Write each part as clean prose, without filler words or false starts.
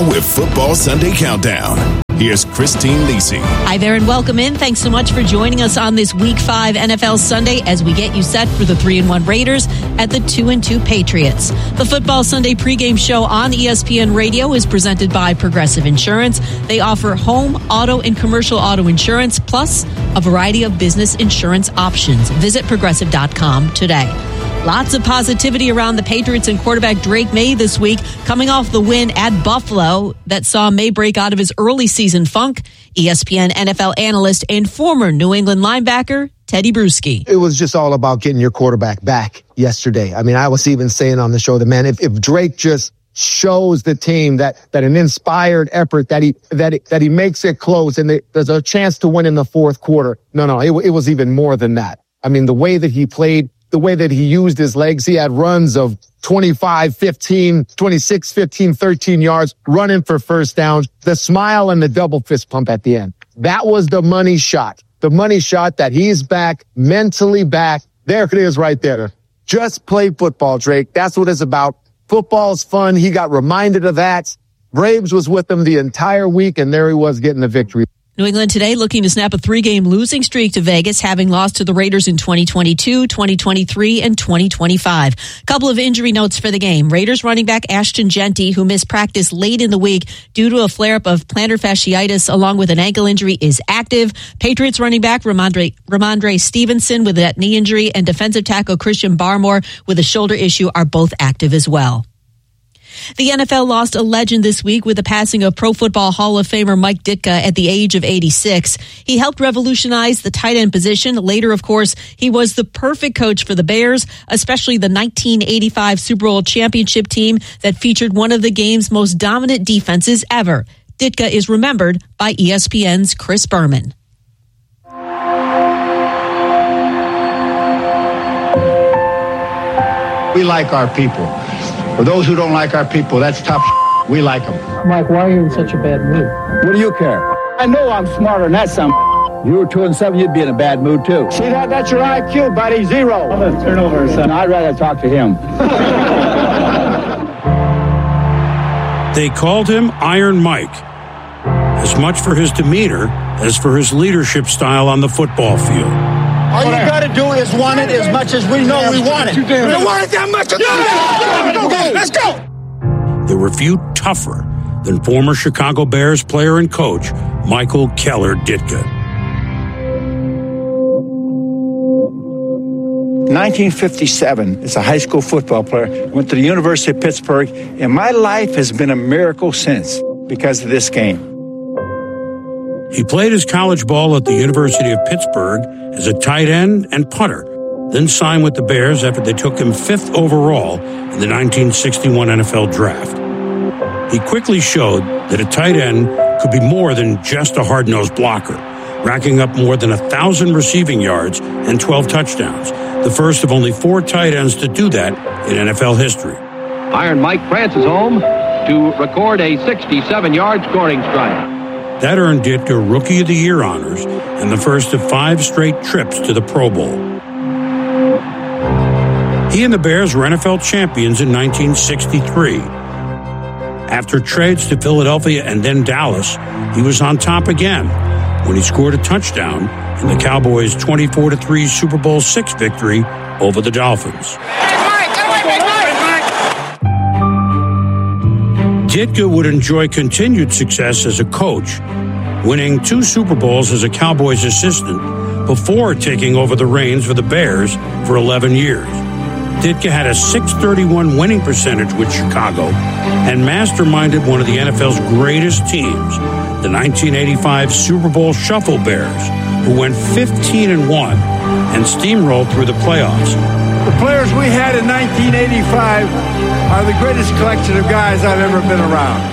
Now with Football Sunday Countdown. Here's Christine Lisi. Hi there and welcome in. Thanks so much for joining us on this Week 5 NFL Sunday as we get you set for the 3-1 Raiders at the 2-2 Patriots. The Football Sunday pregame show on ESPN Radio is presented by Progressive Insurance. They offer home, auto, and commercial auto insurance, plus a variety of business insurance options. Visit Progressive.com today. Lots of positivity around the Patriots and quarterback Drake May this week, coming off the win at Buffalo that saw May break out of his early season funk. ESPN NFL analyst and former New England linebacker Teddy Bruschi. It was just all about getting your quarterback back yesterday. I mean, I was even saying on the show that, man, if Drake just shows the team that an inspired effort, that he makes it close and there's a chance to win in the fourth quarter. No, it was even more than that. I mean, the way that he played, the way that he used his legs, he had runs of 25, 15, 26, 15, 13 yards, running for first downs, the smile and the double fist pump at the end. That was the money shot. The money shot that he's back, mentally back. There it is right there. Just play football, Drake. That's what it's about. Football's fun. He got reminded of that. Braves was with him the entire week, and there he was getting the victory. New England today looking to snap a 3-game losing streak to Vegas, having lost to the Raiders in 2022, 2023, and 2025. Couple of injury notes for the game. Raiders running back Ashton Jeanty, who missed practice late in the week due to a flare-up of plantar fasciitis along with an ankle injury, is active. Patriots running back Ramondre Stevenson with that knee injury and defensive tackle Christian Barmore with a shoulder issue are both active as well. The NFL lost a legend this week with the passing of Pro Football Hall of Famer Mike Ditka at the age of 86. He helped revolutionize the tight end position. Later, of course, he was the perfect coach for the Bears, especially the 1985 Super Bowl championship team that featured one of the game's most dominant defenses ever. Ditka is remembered by ESPN's Chris Berman. We like our people. For those who don't like our people, that's tough. We like them. Mike, why are you in such a bad mood? What do you care? I know I'm smarter than that some. You were 2-7, you'd be in a bad mood too. See that? That's your IQ, buddy. 0. I'm going to turn over, son. I'd rather talk to him. They called him Iron Mike, as much for his demeanor as for his leadership style on the football field. All you got to do is want it as much as we know we want it. You don't want it that much. Okay, let's go. There were few tougher than former Chicago Bears player and coach Michael Keller Ditka. 1957, as a high school football player, went to the University of Pittsburgh, and my life has been a miracle since because of this game. He played his college ball at the University of Pittsburgh as a tight end and punter, then signed with the Bears after they took him 5th overall in the 1961 NFL Draft. He quickly showed that a tight end could be more than just a hard-nosed blocker, racking up more than 1,000 receiving yards and 12 touchdowns, the first of only 4 tight ends to do that in NFL history. Iron Mike prances home to record a 67-yard scoring strike. That earned Ditka Rookie of the Year honors and the first of 5 straight trips to the Pro Bowl. He and the Bears were NFL champions in 1963. After trades to Philadelphia and then Dallas, he was on top again when he scored a touchdown in the Cowboys' 24-3 Super Bowl VI victory over the Dolphins. Ditka would enjoy continued success as a coach, winning 2 Super Bowls as a Cowboys assistant before taking over the reins for the Bears for 11 years. Ditka had a .631 winning percentage with Chicago and masterminded one of the NFL's greatest teams, the 1985 Super Bowl Shuffle Bears, who went 15-1 and steamrolled through the playoffs. The players we had in 1985 are the greatest collection of guys I've ever been around.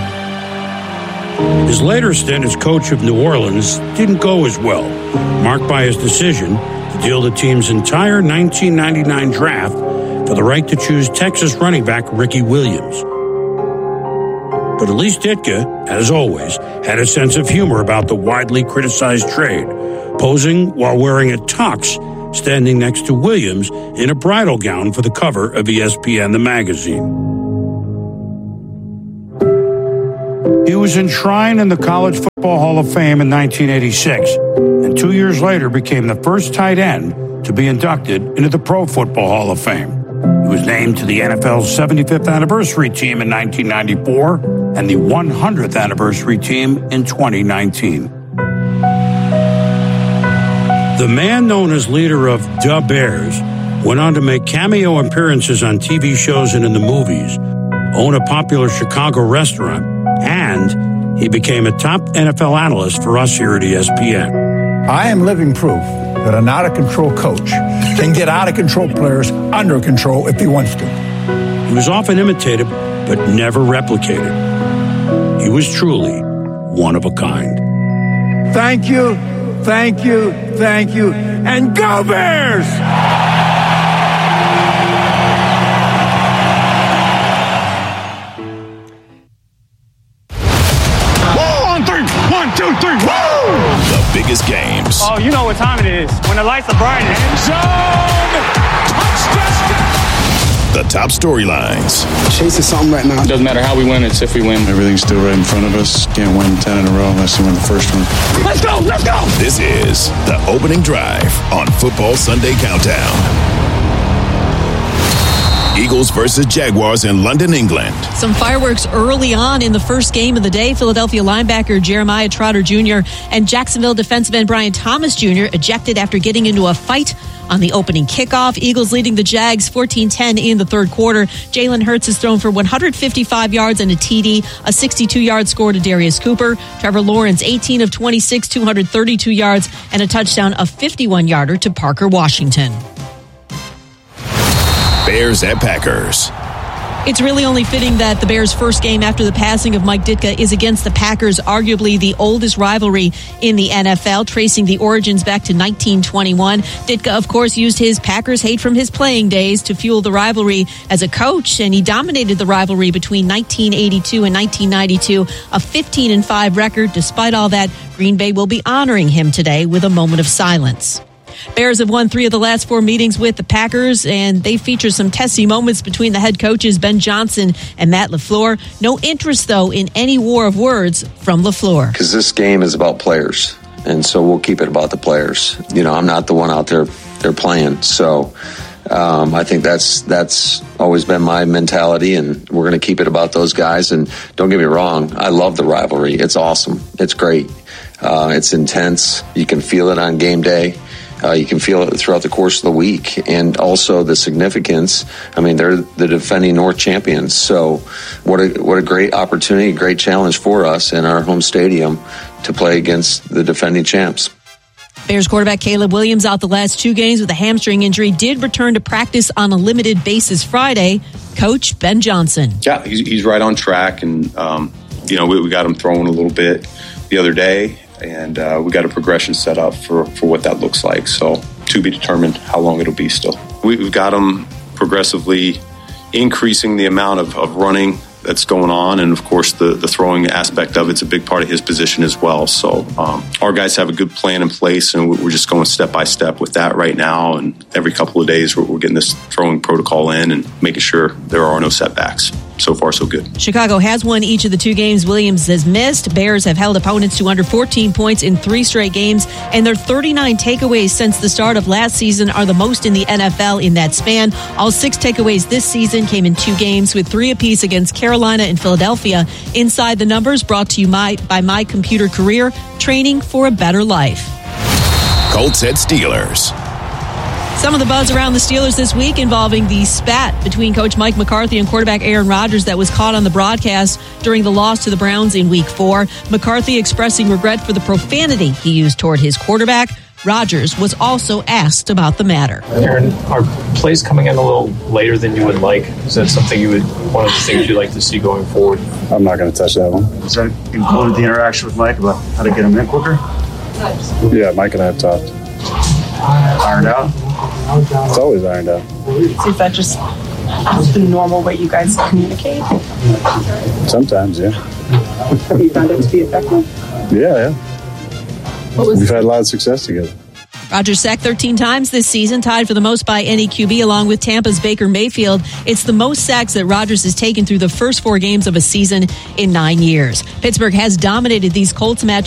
His later stint as coach of New Orleans didn't go as well, marked by his decision to deal the team's entire 1999 draft for the right to choose Texas running back Ricky Williams. But at least Ditka, as always, had a sense of humor about the widely criticized trade, posing while wearing a tux, standing next to Williams in a bridal gown for the cover of ESPN, the magazine. He was enshrined in the College Football Hall of Fame in 1986, and 2 years later became the first tight end to be inducted into the Pro Football Hall of Fame. He was named to the NFL's 75th anniversary team in 1994 and the 100th anniversary team in 2019. The man known as leader of the Bears went on to make cameo appearances on TV shows and in the movies, own a popular Chicago restaurant, and he became a top NFL analyst for us here at ESPN. I am living proof that an out-of-control coach can get out-of-control players under control if he wants to. He was often imitated, but never replicated. He was truly one of a kind. Thank you, thank you, thank you, and go Bears! 1, 2, 3, woo! The biggest games. Oh, you know what time it is. When the lights are bright. End zone! Touchdown! The top storylines. Chasing something right now. It doesn't matter how we win, it's if we win. Everything's still right in front of us. Can't win 10 in a row unless you win the first one. Let's go, let's go! This is the opening drive on Football Sunday Countdown. Eagles versus Jaguars in London, England. Some fireworks early on in the first game of the day. Philadelphia linebacker Jeremiah Trotter Jr. and Jacksonville defensive end Brian Thomas Jr. ejected after getting into a fight on the opening kickoff. Eagles leading the Jags 14-10 in the third quarter. Jalen Hurts has thrown for 155 yards and a TD, a 62-yard score to Darius Cooper. Trevor Lawrence, 18 of 26, 232 yards, and a touchdown, a 51-yarder to Parker Washington. Bears at Packers. It's really only fitting that the Bears' first game after the passing of Mike Ditka is against the Packers, arguably the oldest rivalry in the NFL, tracing the origins back to 1921. Ditka, of course, used his Packers hate from his playing days to fuel the rivalry as a coach, and he dominated the rivalry between 1982 and 1992, a 15-5 record. Despite all that, Green Bay will be honoring him today with a moment of silence. Bears have won 3 of the last 4 meetings with the Packers, and they feature some testy moments between the head coaches Ben Johnson and Matt LaFleur. No interest, though, in any war of words from LaFleur. Because this game is about players, and so we'll keep it about the players. You know, I'm not the one out there they're playing, so I think that's always been my mentality, and we're going to keep it about those guys. And don't get me wrong, I love the rivalry. It's awesome. It's great. It's intense. You can feel it on game day. You can feel it throughout the course of the week, and also the significance. I mean, they're the defending North champions, so what a great opportunity, great challenge for us in our home stadium to play against the defending champs. Bears quarterback Caleb Williams out the last 2 games with a hamstring injury, did return to practice on a limited basis Friday. Coach Ben Johnson. Yeah, he's right on track, and we got him throwing a little bit the other day. And we got a progression set up for what that looks like. So to be determined how long it'll be still. We've got him progressively increasing the amount of running that's going on. And, of course, the throwing aspect of it's a big part of his position as well. So our guys have a good plan in place, and we're just going step by step with that right now. And every couple of days we're getting this throwing protocol in and making sure there are no setbacks. So far, so good. Chicago has won each of the 2 games Williams has missed. Bears have held opponents to under 14 points in 3 straight games, and their 39 takeaways since the start of last season are the most in the NFL in that span. All 6 takeaways this season came in 2 games, with 3 apiece against Carolina and Philadelphia. Inside the Numbers, brought to you by My Computer Career, training for a better life. Colts at Steelers. Some of the buzz around the Steelers this week involving the spat between Coach Mike McCarthy and quarterback Aaron Rodgers that was caught on the broadcast during the loss to the Browns in Week 4. McCarthy expressing regret for the profanity he used toward his quarterback. Rodgers was also asked about the matter. Aaron, are plays coming in a little later than you would like? Is that something one of the things you'd like to see going forward? I'm not going to touch that one. Is that included the interaction with Mike about how to get him in quicker? Yeah, Mike and I have talked. Ironed out? It's always ironed out. Is that just the normal way you guys communicate? Sometimes, yeah. Have you found it to be effective? Yeah. We've had a lot of success together. Rodgers sacked 13 times this season, tied for the most by any QB along with Tampa's Baker Mayfield. It's the most sacks that Rodgers has taken through the first 4 games of a season in 9 years. Pittsburgh has dominated these Colts matchups